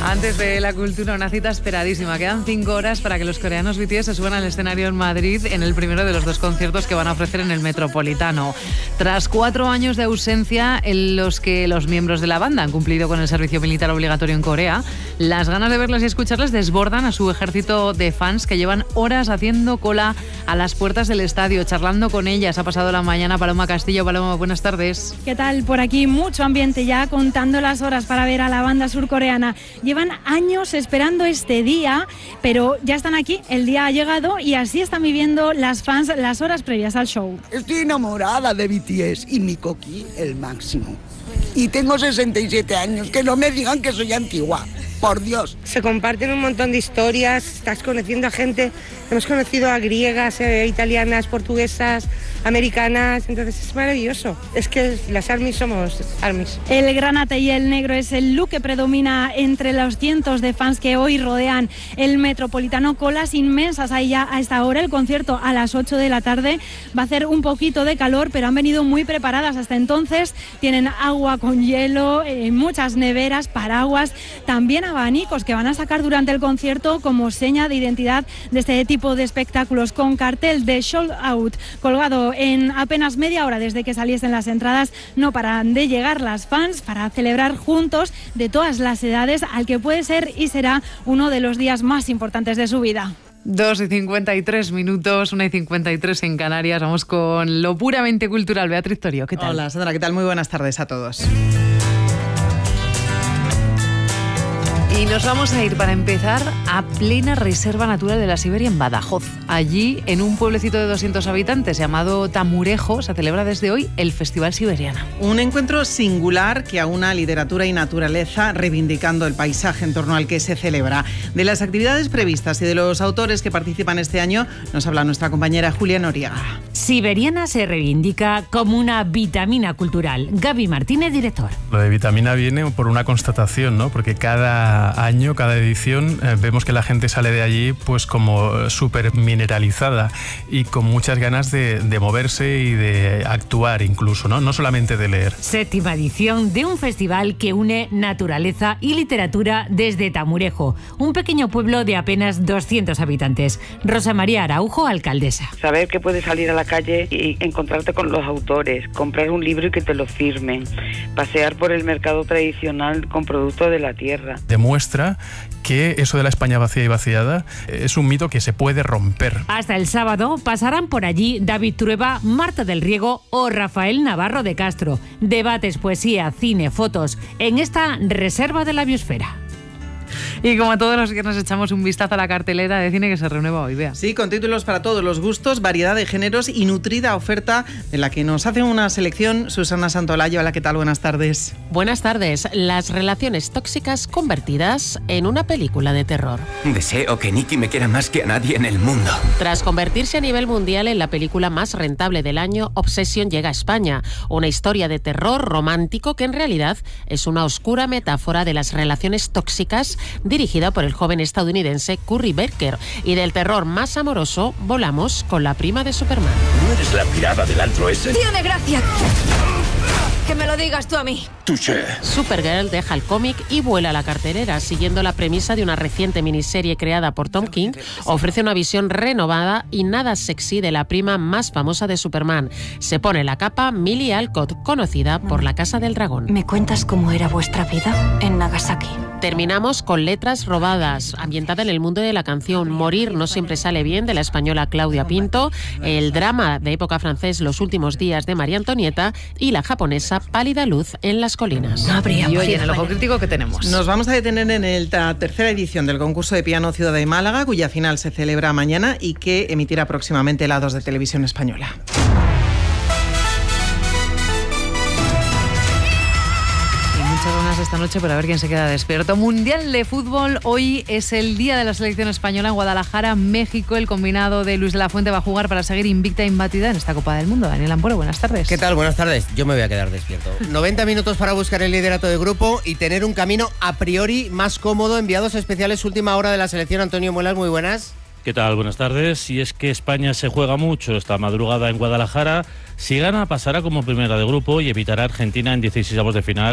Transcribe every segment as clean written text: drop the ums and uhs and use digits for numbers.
Antes de la cultura, una cita esperadísima. Quedan 5 horas para que los coreanos BTS se suban al escenario en Madrid en el primero de los 2 conciertos que van a ofrecer en el Metropolitano. Tras 4 años de ausencia en los que los miembros de la banda han cumplido con el servicio militar obligatorio en Corea, las ganas de verles y escucharles desbordan a su ejército de fans que llevan horas haciendo cola a las puertas del estadio, charlando con ellas. Ha pasado la mañana Paloma Castillo. Paloma, buenas tardes. ¿Qué tal? Por aquí mucho ambiente ya, contando las horas para ver a la banda surcoreana. Llevan años esperando este día, pero ya están aquí, el día ha llegado y así están viviendo las fans las horas previas al show. Estoy enamorada de BTS y mi coqui el máximo. Y tengo 67 años, que no me digan que soy antigua, por Dios. Se comparten un montón de historias, estás conociendo a gente, hemos conocido a griegas, italianas, portuguesas, americanas, entonces es maravilloso. Es que las ARMYs somos ARMYs. El granate y el negro es el look que predomina entre los cientos de fans que hoy rodean el Metropolitano. Colas inmensas ahí ya a esta hora. El concierto a las 8 de la tarde. Va a hacer un poquito de calor, pero han venido muy preparadas hasta entonces. Tienen agua con hielo, muchas neveras, paraguas, también abanicos que van a sacar durante el concierto como seña de identidad de este tipo de espectáculos, con cartel de sold out colgado en apenas media hora desde que saliesen las entradas. No paran de llegar las fans para celebrar juntos, de todas las edades, al que puede ser y será uno de los días más importantes de su vida. 2:53, 1:53 en Canarias. Vamos con lo puramente cultural. Beatriz Torio, ¿qué tal? Hola, Sandra, ¿qué tal? Muy buenas tardes a todos. Y nos vamos a ir, para empezar, a plena reserva natural de la Siberia en Badajoz. Allí, en un pueblecito de 200 habitantes llamado Tamurejo, se celebra desde hoy el Festival Siberiana. Un encuentro singular que aúna literatura y naturaleza, reivindicando el paisaje en torno al que se celebra. De las actividades previstas y de los autores que participan este año, nos habla nuestra compañera Julia Noriega. Siberiana se reivindica como una vitamina cultural. Gaby Martínez, director. Lo de vitamina viene por una constatación, ¿no? Porque cada año, cada edición, vemos que la gente sale de allí pues como súper mineralizada y con muchas ganas de moverse y de actuar incluso, ¿no? No solamente de leer. 7ª edición de un festival que une naturaleza y literatura desde Tamurejo, un pequeño pueblo de apenas 200 habitantes. Rosa María Araujo, alcaldesa. Saber que puedes salir a la calle y encontrarte con los autores, comprar un libro y que te lo firmen, pasear por el mercado tradicional con productos de la tierra. Demuestra que eso de la España vacía y vaciada es un mito que se puede romper. Hasta el sábado pasarán por allí David Trueba, Marta del Riego o Rafael Navarro de Castro. Debates, poesía, cine, fotos en esta reserva de la biosfera. Y como todos los que nos echamos un vistazo a la cartelera de cine que se renueva hoy, Bea. Sí, con títulos para todos los gustos, variedad de géneros y nutrida oferta de la que nos hace una selección Susana Santolayo. Hola, ¿qué tal? Buenas tardes. Buenas tardes. Las relaciones tóxicas convertidas en una película de terror. Deseo que Nicky me quiera más que a nadie en el mundo. Tras convertirse a nivel mundial en la película más rentable del año, Obsession llega a España. Una historia de terror romántico que en realidad es una oscura metáfora de las relaciones tóxicas, dirigida por el joven estadounidense Curry Becker. Y del terror más amoroso, volamos con la prima de Superman. ¿No eres la pirada del antro ese? ¡Tío de gracia! Que me lo digas tú a mí. Touché. Supergirl deja el cómic y vuela a la cartelera. Siguiendo la premisa de una reciente miniserie creada por Tom King, ofrece una visión renovada y nada sexy de la prima más famosa de Superman. Se pone la capa Millie Alcott, conocida por La Casa del Dragón. ¿Me cuentas cómo era vuestra vida en Nagasaki? Terminamos con Letras robadas, ambientada en el mundo de la canción. Morir no siempre sale bien, de la española Claudia Pinto, el drama de época francés Los últimos días de María Antonieta y la japonesa Pálida luz en las colinas. No habría. Y hoy en el Ojo Crítico, ¿qué tenemos? Nos vamos a detener en la tercera edición del concurso de piano Ciudad de Málaga, cuya final se celebra mañana y que emitirá próximamente la 2 de Televisión Española. Muchas ganas esta noche para ver quién se queda despierto. Mundial de fútbol. Hoy es el día de la selección española en Guadalajara, México. El combinado de Luis de la Fuente va a jugar para seguir invicta e imbatida en esta Copa del Mundo. Daniel Amporo, buenas tardes. ¿Qué tal? Buenas tardes. Yo me voy a quedar despierto. 90 minutos para buscar el liderato de grupo y tener un camino a priori más cómodo. Enviados especiales, última hora de la selección. Antonio Muelas, muy buenas. ¿Qué tal? Buenas tardes. Y es que España se juega mucho esta madrugada en Guadalajara. Si gana, pasará como primera de grupo y evitará a Argentina en 16avos de final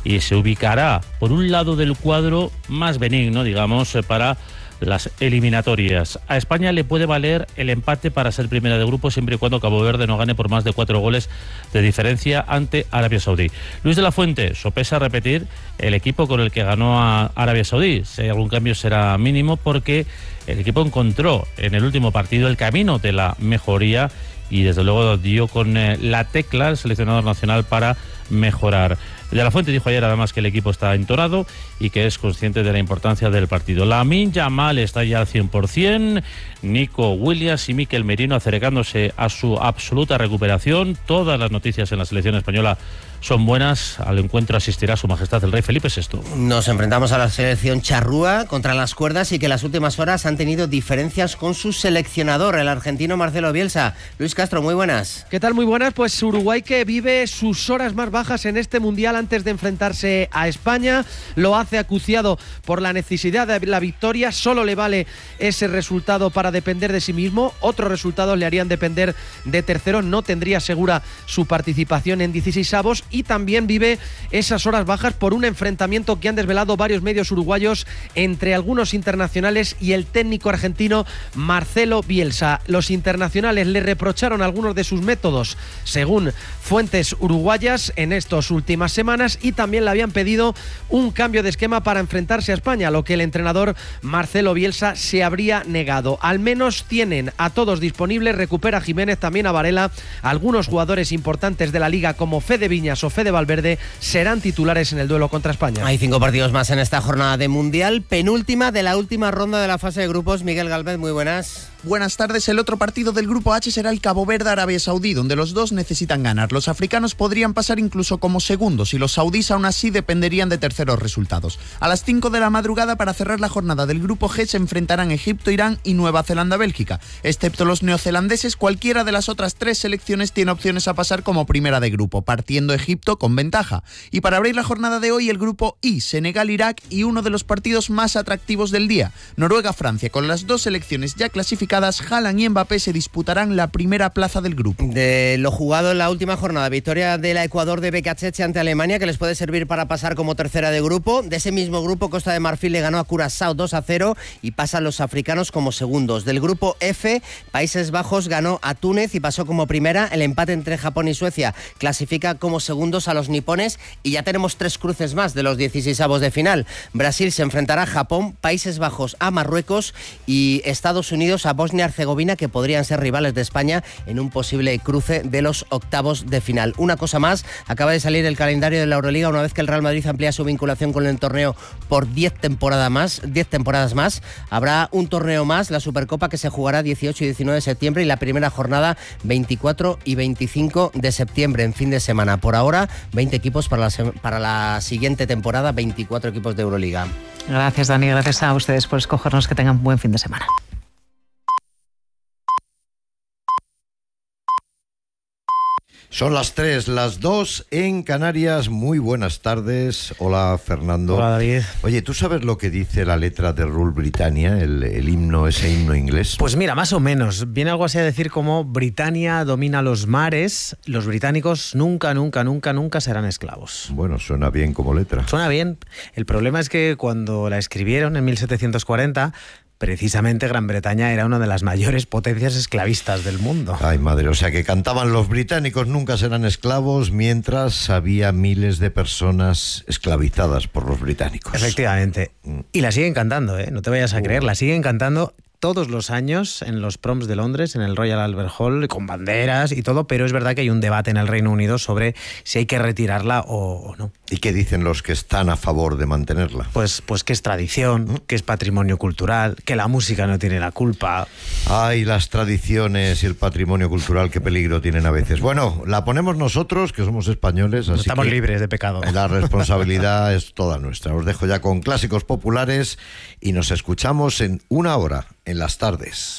y se ubicará por un lado del cuadro más benigno, digamos, para las eliminatorias. A España le puede valer el empate para ser primera de grupo siempre y cuando Cabo Verde no gane por más de 4 goles de diferencia ante Arabia Saudí. Luis de la Fuente sopesa repetir el equipo con el que ganó a Arabia Saudí. Si hay algún cambio será mínimo porque el equipo encontró en el último partido el camino de la mejoría y desde luego dio con la tecla el seleccionador nacional para mejorar. De la Fuente dijo ayer además que el equipo está entonado y que es consciente de la importancia del partido. Lamine Yamal está ya al 100%, Nico Williams y Mikel Merino acercándose a su absoluta recuperación. Todas las noticias en la selección española son buenas. Al encuentro asistirá Su Majestad el Rey Felipe VI. Nos enfrentamos a la selección charrúa contra las cuerdas y que en las últimas horas han tenido diferencias con su seleccionador, el argentino Marcelo Bielsa. Luis Castro, muy buenas. ¿Qué tal? Muy buenas. Pues Uruguay, que vive sus horas más bajas en este Mundial antes de enfrentarse a España. Lo hace acuciado por la necesidad de la victoria. Solo le vale ese resultado para depender de sí mismo. Otros resultados le harían depender de tercero. No tendría segura su participación en 16avos. Y también vive esas horas bajas por un enfrentamiento que han desvelado varios medios uruguayos entre algunos internacionales y el técnico argentino Marcelo Bielsa. Los internacionales le reprocharon algunos de sus métodos, según fuentes uruguayas, en estas últimas semanas, y también le habían pedido un cambio de esquema para enfrentarse a España, lo que el entrenador Marcelo Bielsa se habría negado. Al menos tienen a todos disponibles, recupera Jiménez, también a Varela. Algunos jugadores importantes de la liga como Fede Viñas o Fede Valverde serán titulares en el duelo contra España. Hay 5 partidos más en esta jornada de Mundial, penúltima de la última ronda de la fase de grupos. Miguel Galvez, muy buenas. Buenas tardes. El otro partido del grupo H será el Cabo Verde-Arabia Saudí, donde los dos necesitan ganar. Los africanos podrían pasar incluso como segundos y los saudíes aún así dependerían de terceros resultados. A las 5 de la madrugada, para cerrar la jornada del grupo G, se enfrentarán Egipto, Irán y Nueva Zelanda-Bélgica. Excepto los neozelandeses, cualquiera de las otras 3 selecciones tiene opciones a pasar como primera de grupo, partiendo Egipto con ventaja. Y para abrir la jornada de hoy, el grupo I, Senegal-Irak y uno de los partidos más atractivos del día, Noruega-Francia. Con las 2 selecciones ya clasificadas, Haaland y Mbappé se disputarán la primera plaza del grupo. De lo jugado en la última jornada, victoria del Ecuador de Becacheche ante Alemania, que les puede servir para pasar como tercera de grupo. De ese mismo grupo, Costa de Marfil le ganó a Curazao 2-0 y pasan los africanos como segundos. Del grupo F, Países Bajos ganó a Túnez y pasó como primera. El empate entre Japón y Suecia clasifica como segundos a los nipones y ya tenemos 3 cruces más de los 16avos de final. Brasil se enfrentará a Japón, Países Bajos a Marruecos y Estados Unidos a Bosnia-Herzegovina, que podrían ser rivales de España en un posible cruce de los octavos de final. Una cosa más, acaba de salir el calendario de la Euroliga una vez que el Real Madrid amplía su vinculación con el torneo por 10 temporadas más. Habrá un torneo más, la Supercopa, que se jugará 18 y 19 de septiembre y la primera jornada 24 y 25 de septiembre en fin de semana. Por ahora, 20 equipos para la siguiente temporada, 24 equipos de Euroliga. Gracias, Dani, gracias a ustedes por escogernos. Que tengan buen fin de semana. Son las 3, las 2 en Canarias. Muy buenas tardes. Hola, Fernando. Hola, David. Oye, ¿tú sabes lo que dice la letra de Rule Britannia, el himno, ese himno inglés? Pues mira, más o menos. Viene algo así a decir como: Britannia domina los mares, los británicos nunca serán esclavos. Bueno, suena bien como letra. Suena bien. El problema es que cuando la escribieron en 1740... precisamente Gran Bretaña era una de las mayores potencias esclavistas del mundo. Ay, madre, o sea que cantaban los británicos nunca serán esclavos, mientras había miles de personas esclavizadas por los británicos. Efectivamente. Y la siguen cantando, ¿eh? No te vayas a creer, la siguen cantando todos los años en los proms de Londres, en el Royal Albert Hall, con banderas y todo, pero es verdad que hay un debate en el Reino Unido sobre si hay que retirarla o no. ¿Y qué dicen los que están a favor de mantenerla? Pues que es tradición, que es patrimonio cultural, que la música no tiene la culpa. Ay, las tradiciones y el patrimonio cultural, qué peligro tienen a veces. Bueno, la ponemos nosotros, que somos españoles, así estamos que libres de pecado. La responsabilidad es toda nuestra. Os dejo ya con clásicos populares y nos escuchamos en una hora, en las tardes.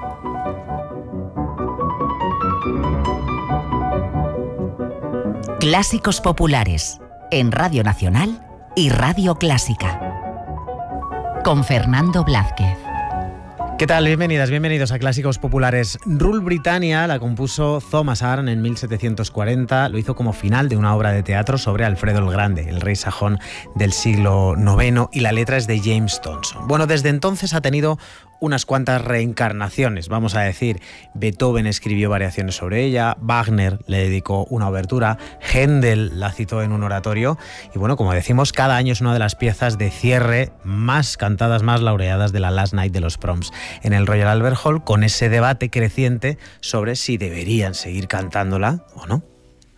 Clásicos populares, en Radio Nacional y Radio Clásica. Con Fernando Blázquez. ¿Qué tal? Bienvenidos a Clásicos Populares. Rule Britannia la compuso Thomas Arne en 1740. Lo hizo como final de una obra de teatro sobre Alfredo el Grande, el rey sajón del siglo IX, y la letra es de James Thomson. Bueno, desde entonces ha tenido unas cuantas reencarnaciones, vamos a decir. Beethoven escribió variaciones sobre ella, Wagner le dedicó una obertura, Händel la citó en un oratorio, y bueno, como decimos, cada año es una de las piezas de cierre más cantadas, más laureadas de la Last Night de los Proms en el Royal Albert Hall, con ese debate creciente sobre si deberían seguir cantándola o no.